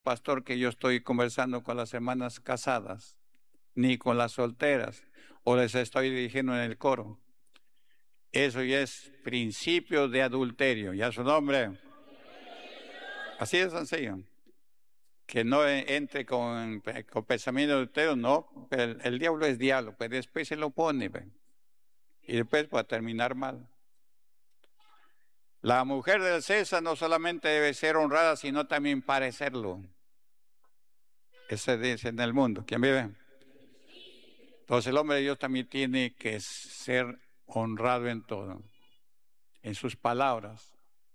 pastor, que yo estoy conversando con las hermanas casadas, ni con las solteras, o les estoy dirigiendo en el coro. Eso ya es principio de adulterio, ya su nombre. Así de sencillo. Que no entre con pensamiento adulterio, no, pero el diablo es diablo, pues después se lo pone, ve, y después va a terminar mal. La mujer del César no solamente debe ser honrada, sino también parecerlo. Ese dice en el mundo. ¿Quién vive? Entonces el hombre de Dios también tiene que ser honrado en todo, en sus palabras.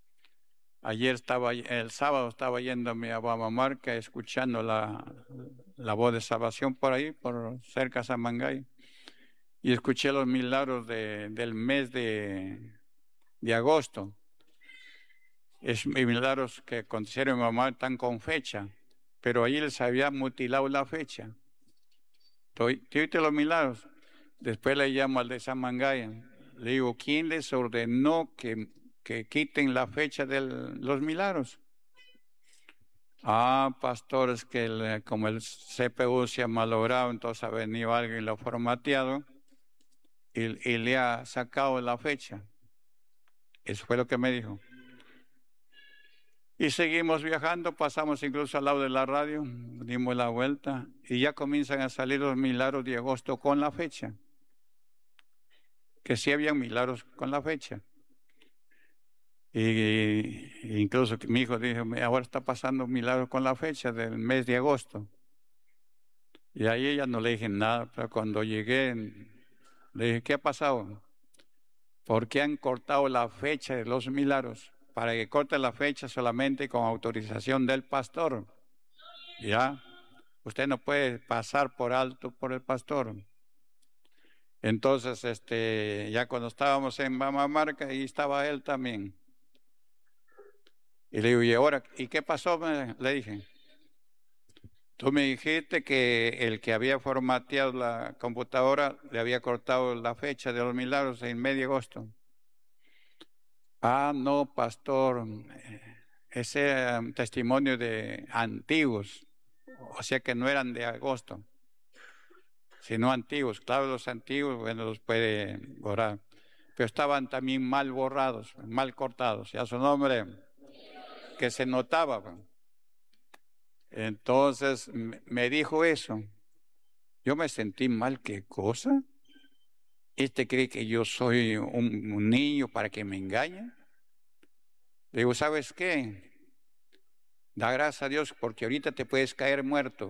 El sábado estaba yéndome a Guamamarca escuchando la voz de salvación por ahí, por cerca de Samangay, y escuché los milagros del mes de agosto. Es milagros que acontecieron en mi mamá están con fecha, pero ahí les había mutilado la fecha. ¿Tuviste los milagros? Después le llamo al de Samangaya. Le digo, ¿quién les ordenó que quiten la fecha de los milagros? Ah, pastor, es que como el CPU se ha malogrado, entonces ha venido alguien y lo ha formateado y le ha sacado la fecha. Eso fue lo que me dijo. Y seguimos viajando, pasamos incluso al lado de la radio, dimos la vuelta y ya comienzan a salir los milagros de agosto con la fecha. Que sí habían milagros con la fecha. Y incluso mi hijo dijo, ahora está pasando milagros con la fecha del mes de agosto. Y ahí ella no le dije nada, pero cuando llegué le dije, ¿qué ha pasado? ¿Por qué han cortado la fecha de los milagros? Para que corte la fecha solamente con autorización del pastor. ¿Ya? Usted no puede pasar por alto por el pastor. Entonces, ya cuando estábamos en Mamamarca, ahí estaba él también. Y le digo, ¿y ahora? ¿Y qué pasó? Le dije. Tú me dijiste que el que había formateado la computadora le había cortado la fecha de los milagros en medio de agosto. Ah, no, pastor, ese era un testimonio de antiguos, o sea que no eran de agosto, sino antiguos. Claro, los antiguos, bueno, los puede borrar, pero estaban también mal borrados, mal cortados, ya su nombre, que se notaba. Entonces me dijo eso. Yo me sentí mal, ¿qué cosa? ¿Este cree que yo soy un niño para que me engañe? Le digo, ¿sabes qué? Da gracias a Dios porque ahorita te puedes caer muerto.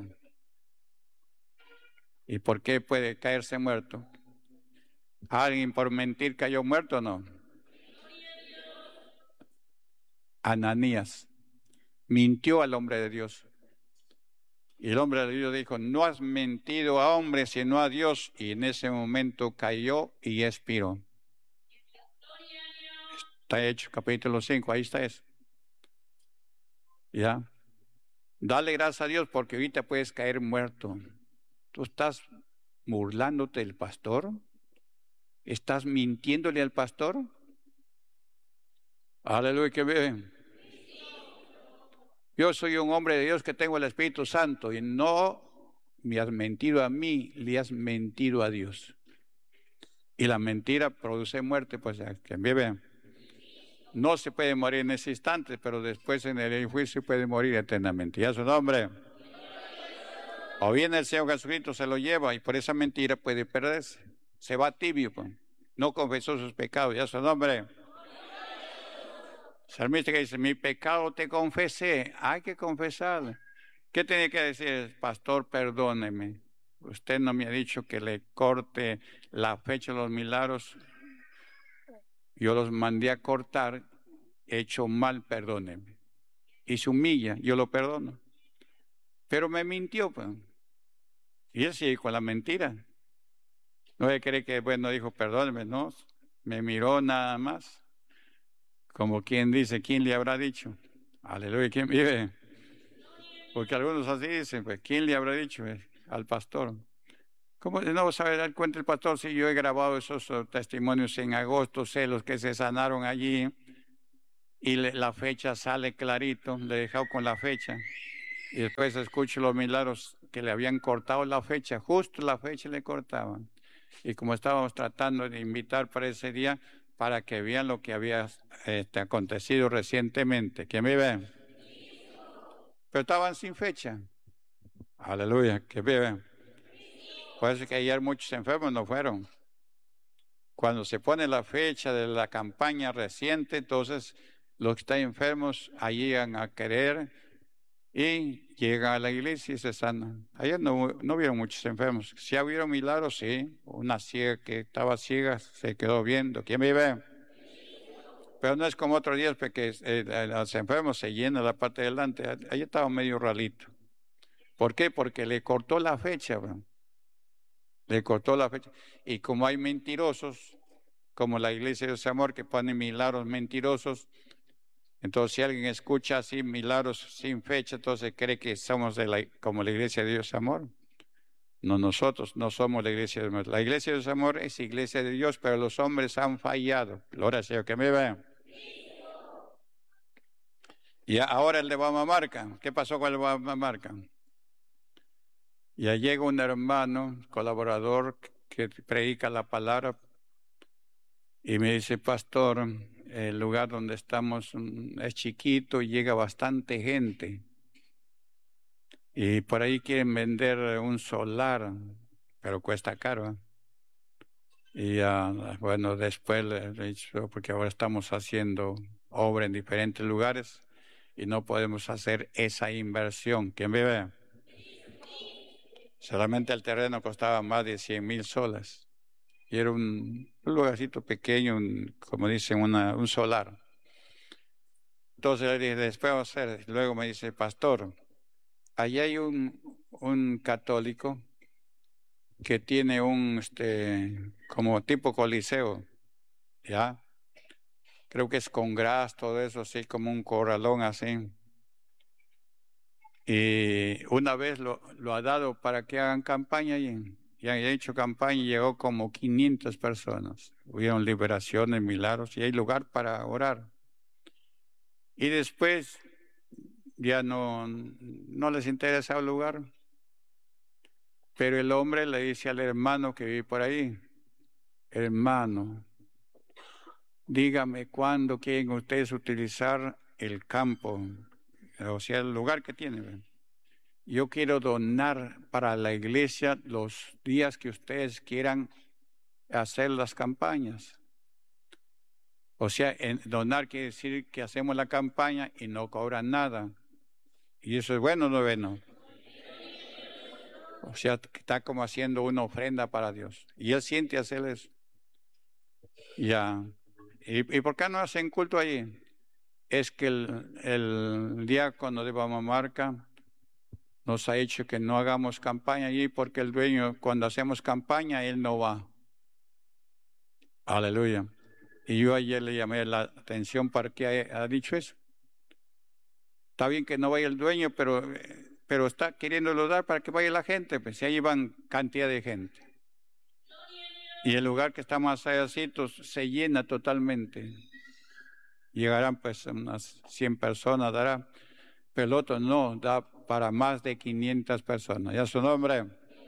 ¿Y por qué puede caerse muerto? ¿Alguien por mentir cayó muerto o no? Ananías mintió al hombre de Dios. Y el hombre de Dios dijo, no has mentido a hombre sino a Dios. Y en ese momento cayó y expiró. Está hecho, capítulo 5, ahí está eso. ¿Ya? Dale gracias a Dios porque ahorita puedes caer muerto. ¿Tú estás burlándote del pastor? ¿Estás mintiéndole al pastor? Aleluya, que bien. Yo soy un hombre de Dios que tengo el Espíritu Santo y no me has mentido a mí, le has mentido a Dios. Y la mentira produce muerte, pues que vive. No se puede morir en ese instante, pero después en el juicio puede morir eternamente. ¿Ya su nombre? O bien el Señor Jesucristo se lo lleva y por esa mentira puede perderse. Se va tibio, pues. No confesó sus pecados. ¿Ya su nombre? Salmista que dice, mi pecado te confesé. Hay que confesar. ¿Qué tiene que decir? Pastor, perdóneme. Usted no me ha dicho que le corte la fecha de los milagros. Yo los mandé a cortar. He hecho mal, perdóneme. Y se humilla, yo lo perdono. Pero me mintió, pues. Y él sigue con la mentira. No se cree que, bueno, dijo, perdóneme, no. Me miró nada más. Como quien dice, ¿quién le habrá dicho? Aleluya, ¿quién vive? Porque algunos así dicen, pues, ¿quién le habrá dicho al pastor? ¿Cómo no sabe dar cuenta el pastor si yo he grabado esos testimonios en agosto, sé los que se sanaron allí y la fecha sale clarito, le he dejado con la fecha. Y después escucho los milagros que le habían cortado la fecha, justo la fecha le cortaban. Y como estábamos tratando de invitar para ese día, para que vean lo que había acontecido recientemente. ¿Quién vive? Pero estaban sin fecha. Aleluya, que viven. Por eso que ayer muchos enfermos no fueron. Cuando se pone la fecha de la campaña reciente, entonces los que están enfermos ahí llegan a querer y llegan a la iglesia y se sanan. Ayer no vieron muchos enfermos. Si hubieron milagros, sí. Una ciega que estaba ciega se quedó viendo. ¿Quién vive? Pero no es como otros días porque los enfermos se llenan la parte de delante. Ayer estaba medio ralito. ¿Por qué? Porque le cortó la fecha, bro. Le cortó la fecha. Y como hay mentirosos, como la iglesia de Dios Amor que pone milagros mentirosos, entonces si alguien escucha así milagros sin fecha, entonces cree que somos como la iglesia de Dios Amor. No, nosotros no somos la iglesia de Dios. La iglesia de Dios Amor es iglesia de Dios, pero los hombres han fallado. Gloria al Señor, que me vean. Y ahora el de Bamamarca. ¿Qué pasó con el Bamamarca? Ya llega un hermano, colaborador, que predica la palabra y me dice, pastor, el lugar donde estamos es chiquito y llega bastante gente. Y por ahí quieren vender un solar, pero cuesta caro. Y bueno, después le he dicho, porque ahora estamos haciendo obra en diferentes lugares y no podemos hacer esa inversión. ¿Quién vive? Solamente el terreno costaba más de 100,000 soles. Y era un lugarcito pequeño, como dicen, un solar. Entonces le dije, después vamos a hacer. Luego me dice, pastor, allá hay un católico que tiene como tipo coliseo, ¿ya? Creo que es con gras, todo eso, así como un corralón así. Y una vez lo ha dado para que hagan campaña y han hecho campaña y llegó como 500 personas. Hubieron liberaciones, milagros y hay lugar para orar. Y después ya no les interesa el lugar. Pero el hombre le dice al hermano que vive por ahí, hermano, dígame cuándo quieren ustedes utilizar el campo, o sea, el lugar que tienen. Yo quiero donar para la iglesia los días que ustedes quieran hacer las campañas. O sea, donar quiere decir que hacemos la campaña y no cobran nada. Y eso es bueno o no es bueno. O sea, está como haciendo una ofrenda para Dios. Y él siente hacer eso. Ya. ¿Y por qué no hacen culto allí? Es que el diácono de Bamamarca nos ha dicho que no hagamos campaña allí porque el dueño, cuando hacemos campaña, él no va. Aleluya. Y yo ayer le llamé la atención para que ha dicho eso. Está bien que no vaya el dueño, pero está queriéndolo dar para que vaya la gente, pues si ahí van cantidad de gente. Y el lugar que está más allá se llena totalmente. Llegarán pues unas 100 personas, dará. Pero el otro no, da para más de 500 personas. ¿Ya su nombre?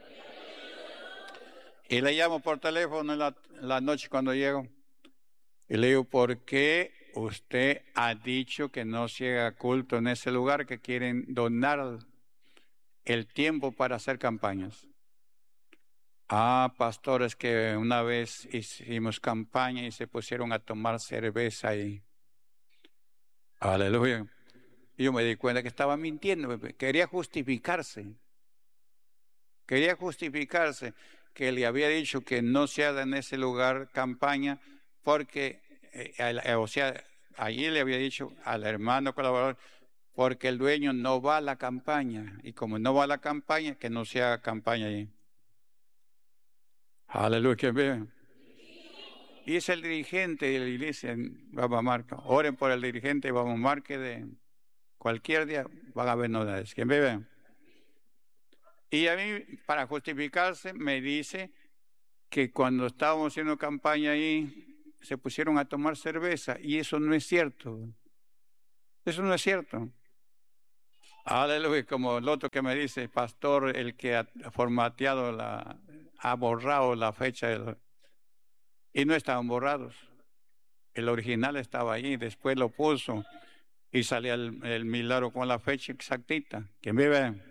Y le llamo por teléfono en la noche cuando llego. Y le digo, ¿por qué usted ha dicho que no se haga culto en ese lugar, que quieren donar el tiempo para hacer campañas? Ah, pastores, que una vez hicimos campaña y se pusieron a tomar cerveza ahí. Aleluya. Y yo me di cuenta que estaba mintiendo, quería justificarse. Quería justificarse que le había dicho que no se haga en ese lugar campaña porque, o sea, allí le había dicho al hermano colaborador, porque el dueño no va a la campaña. Y como no va a la campaña, que no se haga campaña allí. Aleluya, que vean. Y es el dirigente de la iglesia en Bamamarca. Oren por el dirigente de Bamamarca de cualquier día van a haber novedades. ¿Quién vive? Y a mí, para justificarse, me dice que cuando estábamos haciendo campaña ahí, se pusieron a tomar cerveza. Y eso no es cierto. Eso no es cierto. Aleluya, como el otro que me dice, pastor, el que ha formateado ha borrado la fecha y no estaban borrados. El original estaba ahí, después lo puso y salía el milagro con la fecha exactita. ¿Quién vive?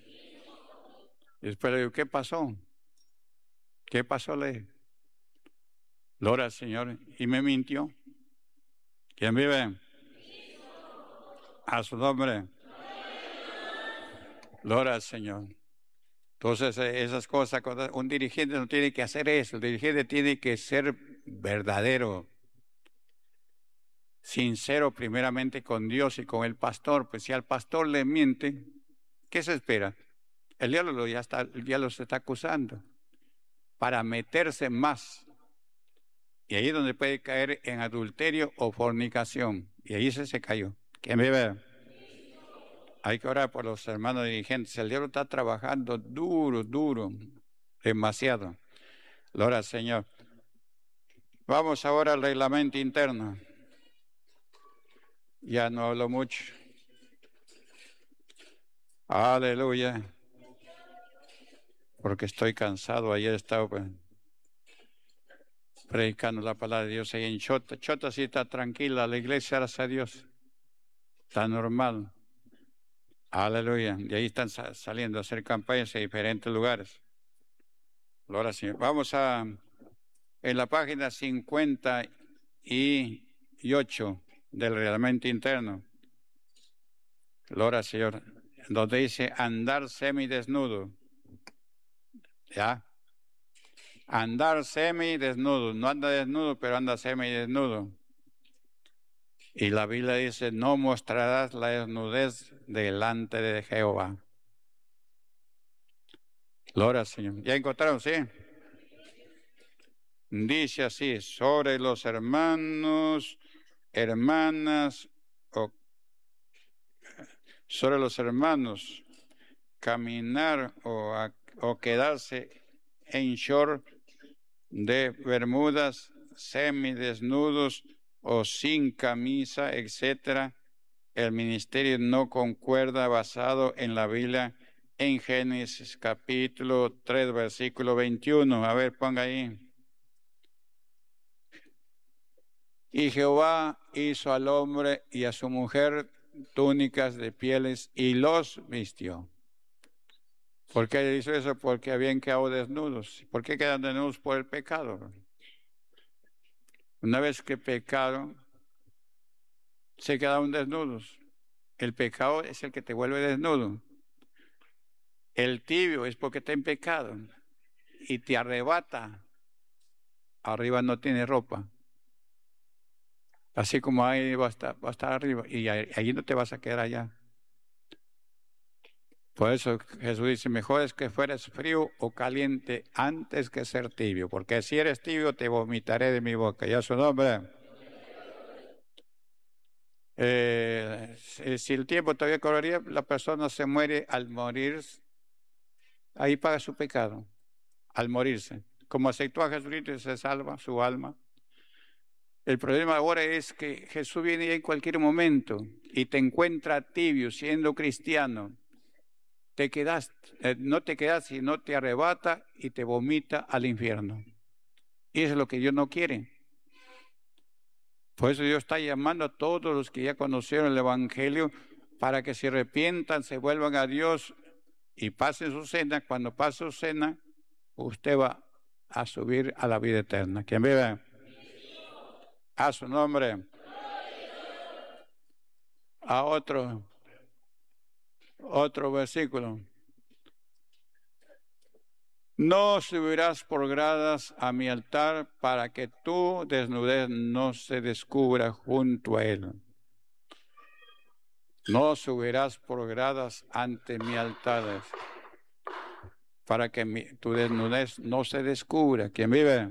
Y después le digo, ¿qué pasó? ¿Qué pasó? Le dije, gloria al Señor. Y me mintió. ¿Quién vive? A su nombre. Gloria al Señor. Entonces, esas cosas, un dirigente no tiene que hacer eso. El dirigente tiene que ser verdadero, sincero primeramente con Dios y con el pastor. Pues si al pastor le miente, ¿qué se espera? El diablo se está acusando para meterse más. Y ahí es donde puede caer en adulterio o fornicación. Y ahí se cayó. ¿Quién vive? Hay que orar por los hermanos dirigentes. El diablo está trabajando duro, duro, demasiado. Gloria al Señor. Vamos ahora al reglamento interno. Ya no hablo mucho. Aleluya. Porque estoy cansado. Ayer estaba predicando la palabra de Dios ahí en Chota. Chota sí está tranquila. La iglesia, gracias a Dios, está normal. Aleluya. Y ahí están saliendo a hacer campañas en diferentes lugares. Gloria al Señor. Vamos en la página 58 del reglamento interno. Gloria al Señor. Donde dice andar semidesnudo. ¿Ya? Andar semidesnudo. No anda desnudo, pero anda semidesnudo. Y la Biblia dice, no mostrarás la desnudez delante de Jehová. Gloria al Señor. ¿Ya encontraron? Sí. Dice así, sobre los hermanos, hermanas, sobre los hermanos, caminar o quedarse en short de bermudas, semidesnudos o sin camisa, etcétera. El ministerio no concuerda basado en la Biblia en Génesis capítulo 3, versículo 21. A ver, ponga ahí. Y Jehová hizo al hombre y a su mujer túnicas de pieles y los vistió. ¿Por qué hizo eso? Porque habían quedado desnudos. ¿Por qué quedan desnudos? Por el pecado. Una vez que pecaron, se quedaron desnudos. El pecado es el que te vuelve desnudo. El tibio es porque está en pecado y te arrebata. Arriba no tiene ropa. Así como ahí va a estar arriba y allí no te vas a quedar allá. Por eso Jesús dice, mejor es que fueres frío o caliente antes que ser tibio, porque si eres tibio te vomitaré de mi boca. Ya su nombre. Si el tiempo todavía correría, la persona se muere al morir, ahí paga su pecado, al morirse. Como aceptó a Jesucristo y se salva su alma. El problema ahora es que Jesús viene en cualquier momento y te encuentra tibio siendo cristiano. No te quedas y no te arrebata y te vomita al infierno. Y eso es lo que Dios no quiere. Por eso Dios está llamando a todos los que ya conocieron el Evangelio para que se arrepientan, se vuelvan a Dios y pasen su cena. Cuando pase su cena, usted va a subir a la vida eterna. ¿Quién vive? A su nombre. A otro versículo. No subirás por gradas a mi altar para que tu desnudez no se descubra junto a él. No subirás por gradas ante mi altar para que tu desnudez no se descubra. ¿Quién vive?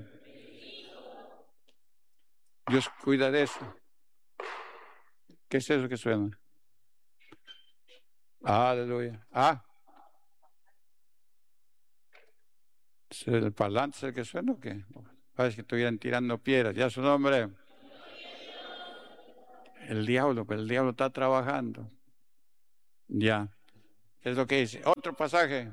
Dios cuida de eso. ¿Qué es eso que suena? Aleluya. ¿Es el parlante es el que suena o qué? Parece que estuvieran tirando piedras. Ya su nombre. El diablo está trabajando. Ya. Es lo que dice. Otro pasaje.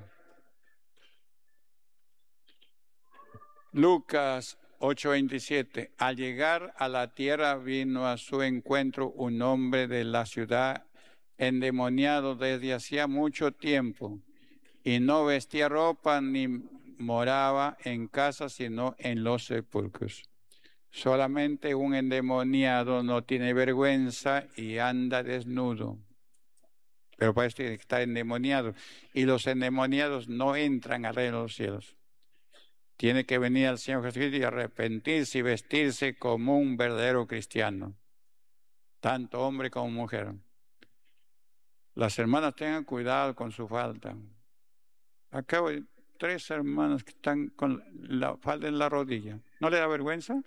Lucas 8:27. Al llegar a la tierra vino a su encuentro un hombre de la ciudad endemoniado desde hacía mucho tiempo y no vestía ropa ni moraba en casa sino en los sepulcros. Solamente un endemoniado no tiene vergüenza y anda desnudo. Pero para esto está endemoniado. Y los endemoniados no entran al reino de los cielos. Tiene que venir al Señor Jesucristo y arrepentirse y vestirse como un verdadero cristiano. Tanto hombre como mujer. Las hermanas tengan cuidado con su falda. Acá hay 3 hermanas que están con la falda en la rodilla. ¿No le da vergüenza?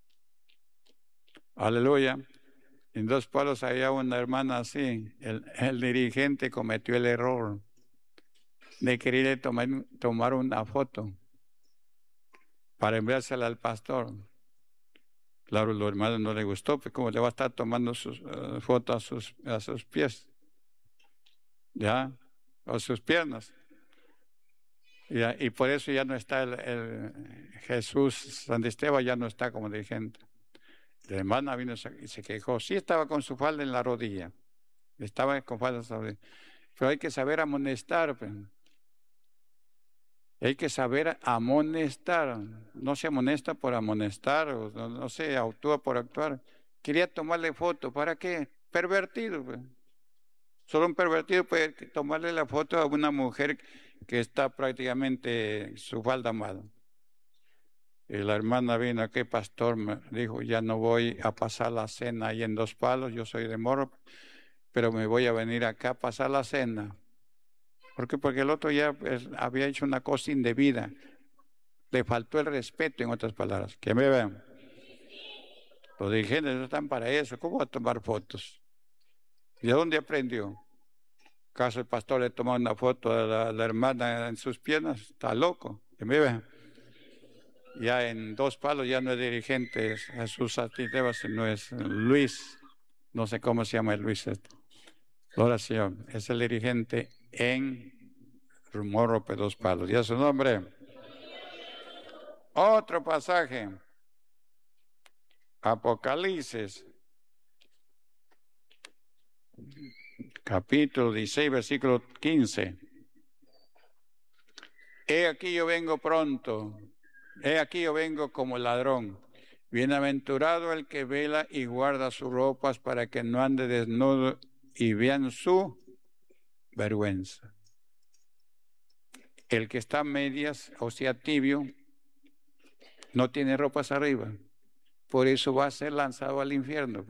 Aleluya. En 2 palos había una hermana así. El dirigente cometió el error de querer tomar una foto para enviársela al pastor. Claro, los hermanos no le gustó, pues cómo le va a estar tomando sus fotos a sus pies, ¿ya? O sus piernas. ¿Ya? Y por eso ya no está el Jesús San Esteban, ya no está como dirigente. La hermana vino y se quejó. Sí estaba con su falda en la rodilla. Estaba con falda en la rodilla. Pero hay que saber amonestar. Pues. Hay que saber amonestar. No se amonesta por amonestar, o no se actúa por actuar. Quería tomarle foto. ¿Para qué? Pervertido. Pues. Solo un pervertido puede tomarle la foto a una mujer que está prácticamente su falda mal. Y la hermana vino aquí, pastor, me dijo, ya no voy a pasar la cena ahí en 2 palos, yo soy de Morro, pero me voy a venir acá a pasar la cena. ¿Por qué? Porque el otro ya había hecho una cosa indebida. Le faltó el respeto, en otras palabras. ¿Que me vean? Los dirigentes no están para eso. ¿Cómo va a tomar fotos? ¿Y de dónde aprendió? ¿Acaso el pastor le tomó una foto a la hermana en sus piernas? Está loco. ¿Que me vean? Ya en 2 palos ya no es dirigente Jesús Satiteba, sino es Luis. No sé cómo se llama el Luis. Oración. Es el dirigente en Morrope 2 palos. ¿Ya su nombre? Otro pasaje. Apocalipsis. Capítulo 16, versículo 15. He aquí yo vengo pronto. He aquí yo vengo como ladrón. Bienaventurado el que vela y guarda sus ropas para que no ande desnudo y vean su vergüenza. El que está a medias, o sea tibio, no tiene ropas arriba. Por eso va a ser lanzado al infierno.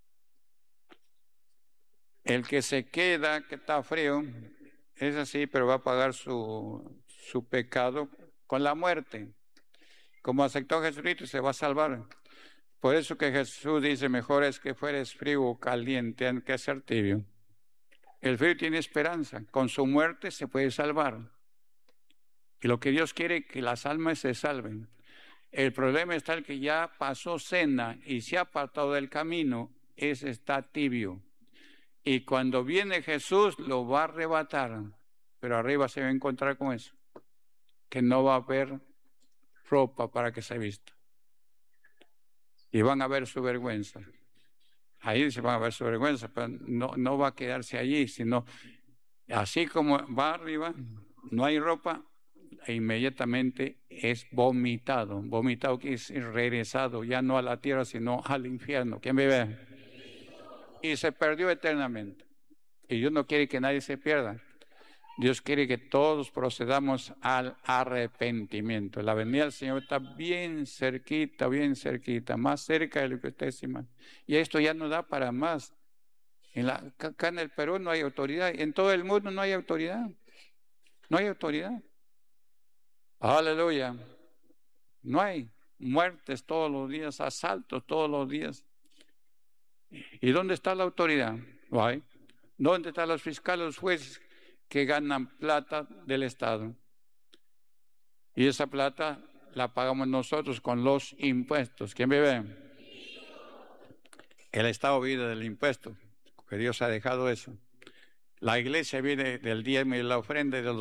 El que se queda, que está frío, es así, pero va a pagar su pecado con la muerte. Como aceptó a Jesucristo, se va a salvar. Por eso que Jesús dice, mejor es que fueres frío o caliente antes que ser tibio. El frío tiene esperanza. Con su muerte se puede salvar. Y lo que Dios quiere es que las almas se salven. El problema está el que ya pasó cena y se ha apartado del camino, ese está tibio. Y cuando viene Jesús lo va a arrebatar, pero arriba se va a encontrar con eso, que no va a haber ropa para que se vista. Y van a ver su vergüenza. Ahí se van a ver su vergüenza, pero no va a quedarse allí, sino así como va arriba, no hay ropa, e inmediatamente es vomitado. Vomitado que es regresado, ya no a la tierra, sino al infierno. ¿Quién me ve? Y se perdió eternamente. Y Dios no quiere que nadie se pierda. Dios quiere que todos procedamos al arrepentimiento. La venida del Señor está bien cerquita, más cerca de lo que usted estima. Y esto ya no da para más. Acá en el Perú no hay autoridad. En todo el mundo no hay autoridad. No hay autoridad. Aleluya. No hay muertes todos los días, asaltos todos los días. ¿Y dónde está la autoridad? No hay. ¿Dónde están los fiscales, los jueces que ganan plata del Estado? Y esa plata la pagamos nosotros con los impuestos. ¿Quién me ve? El Estado vive del impuesto, que Dios ha dejado eso. La iglesia vive del diezmo y la ofrenda y de los